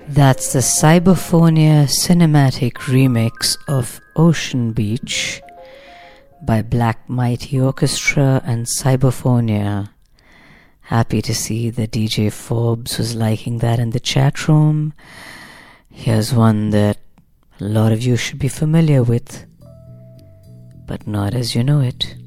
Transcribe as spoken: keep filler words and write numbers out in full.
That's the Cyberphonia cinematic remix of Ocean Beach by Black Mighty Orchestra and Cyberphonia. Happy to see that D J Forbes was liking that in the chat room. Here's one that a lot of you should be familiar with, but not as you know it.